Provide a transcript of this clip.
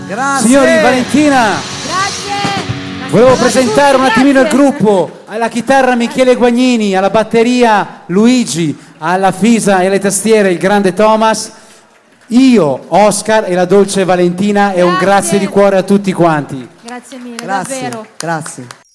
Grazie. Signori, Valentina. Grazie. Volevo presentare un attimino il Grazie. gruppo. Alla chitarra Michele Guagnini, alla batteria Luigi, alla fisa e alle tastiere il grande Thomas, io, Oscar e la dolce Valentina e un grazie di cuore a tutti quanti. Grazie mille, Grazie. davvero. Grazie.